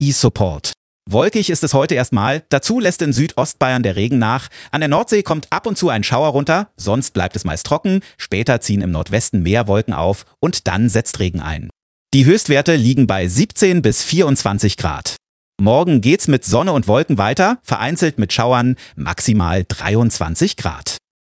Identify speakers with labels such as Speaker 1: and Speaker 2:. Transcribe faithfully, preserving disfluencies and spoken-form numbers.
Speaker 1: E-Support. Wolkig ist es heute erstmal, dazu lässt in Südostbayern der Regen nach. An der Nordsee kommt ab und zu ein Schauer runter, sonst bleibt es meist trocken, später ziehen im Nordwesten mehr Wolken auf und dann setzt Regen ein. Die Höchstwerte liegen bei siebzehn bis vierundzwanzig Grad. Morgen geht's mit Sonne und Wolken weiter, vereinzelt mit Schauern, maximal dreiundzwanzig Grad.